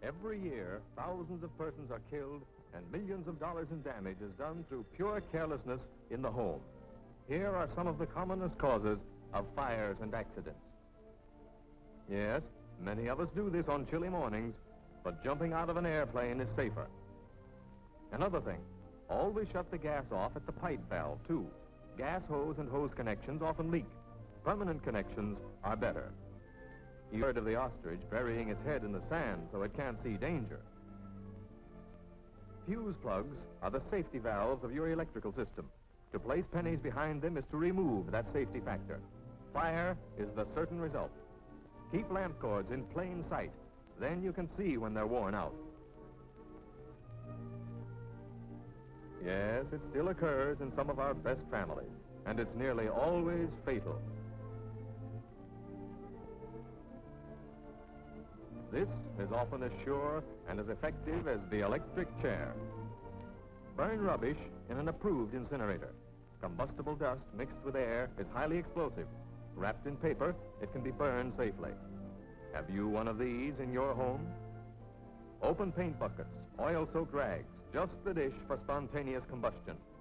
Every year, thousands of persons are killed and millions of dollars in damage is done through pure carelessness in the home. Here are some of the commonest causes of fires and accidents. Yes, many of us do this on chilly mornings, but jumping out of an airplane is safer. Another thing, always shut the gas off at the pipe valve, too. Gas hose and hose connections often leak. Permanent connections are better. You heard of the ostrich burying its head in the sand so it can't see danger. Fuse plugs are the safety valves of your electrical system. To place pennies behind them is to remove that safety factor. Fire is the certain result. Keep lamp cords in plain sight. Then you can see when they're worn out. Yes, it still occurs in some of our best families, and it's nearly always fatal. This is often as sure and as effective as the electric chair. Burn rubbish in an approved incinerator. Combustible dust mixed with air is highly explosive. Wrapped in paper, it can be burned safely. Have you one of these in your home? Open paint buckets, oil-soaked rags, just the dish for spontaneous combustion.